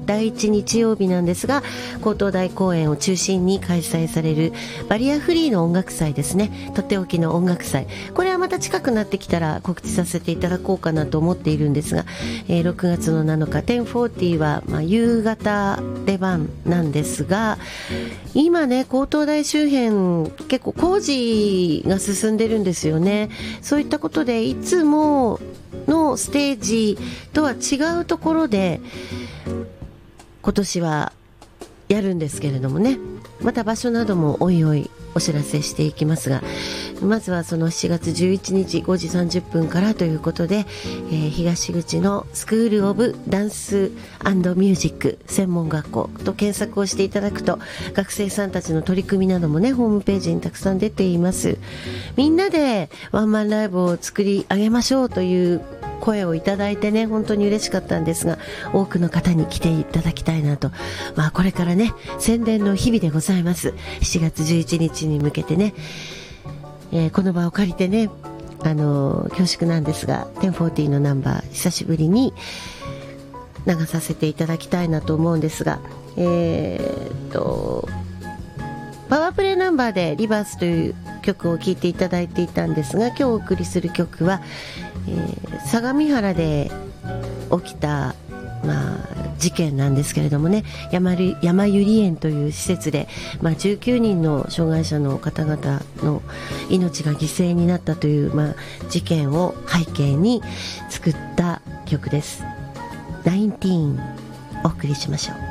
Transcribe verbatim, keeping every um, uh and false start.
だいいち日曜日なんですが、高等大公園を中心に開催されるバリアフリーの音楽祭ですね。とっておきの音楽祭、これはまた近くなってきたら告知させていただこうかなと思っているんですが、えー、ろくがつのなのかテンフォーティーは、まあ、夕方出番なんですが、今ね高等大周辺結構工事が進んでるんですよね。そういったことでいつものステージとは違うところで今年はやるんですけれどもね、また場所などもおいおいお知らせしていきますが、まずはそのしちがつじゅういちにちごじさんじゅっぷんからということで、えー、東口のスクールオブダンス&ミュージック専門学校と検索をしていただくと、学生さんたちの取り組みなどもねホームページにたくさん出ています。みんなでワンマンライブを作り上げましょうという声をいただいてね、本当に嬉しかったんですが、多くの方に来ていただきたいなと、まあ、これからね宣伝の日々でございます。しちがつじゅういちにちに向けてね、えー、この場を借りてね、あのー、恐縮なんですがテンフォーティーのナンバー久しぶりに流させていただきたいなと思うんですが、えー、っとパワープレイナンバーでリバースという曲を聴いていただいていたんですが、今日お送りする曲は、えー、相模原で起きた、まあ、事件なんですけれどもね、山ゆ山ゆり園という施設で、まあ、じゅうきゅうにんの障害者の方々の命が犠牲になったという、まあ、事件を背景に作った曲です。ナインティーンお送りしましょう。